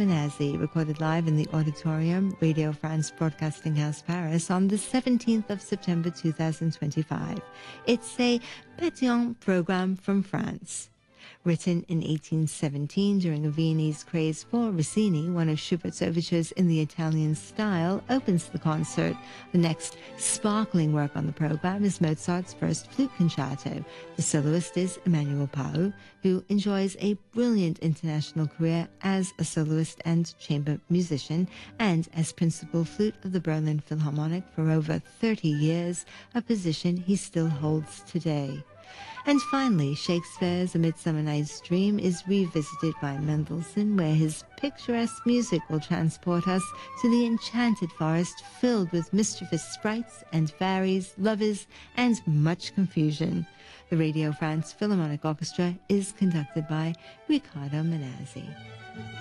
Menazzi, recorded live in the Auditorium, Radio France Broadcasting House, Paris, on the 17th of September 2025. It's a Pétion program from France. Written in 1817 during a Viennese craze for Rossini, one of Schubert's overtures in the Italian style opens the concert. The next sparkling work on the program is Mozart's first flute concerto. The soloist is Emmanuel Pau, who enjoys a brilliant international career as a soloist and chamber musician, and as principal flute of the Berlin Philharmonic for over 30 years, a position he still holds today. And finally, Shakespeare's A Midsummer Night's Dream is revisited by Mendelssohn, where his picturesque music will transport us to the enchanted forest filled with mischievous sprites and fairies, lovers, and much confusion. The Radio France Philharmonic Orchestra is conducted by Riccardo Menazzi.